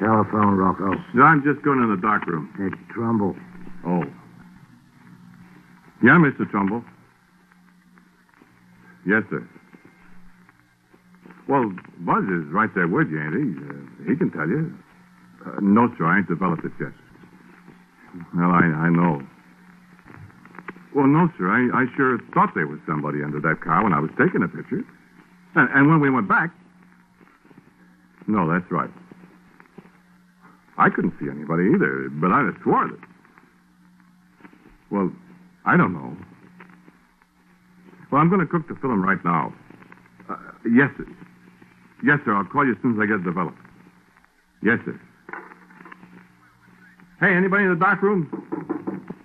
telephone, Rocco? I'm just going in the dark room. It's Trumbull. Oh. Yeah, Mr. Trumbull. Yes, sir. Well, Buzz is right there with you, ain't he? He can tell you. No, sir, I ain't developed it yet. Well, I know. Well, no, sir, I sure thought there was somebody under that car when I was taking the picture. And when we went back... No, that's right. I couldn't see anybody either, but I'd have swore that. Well, I don't know. Well, I'm going to cook the film right now. Yes, sir. Yes, sir, I'll call you as soon as I get it developed. Yes, sir. Hey, anybody in the dark room?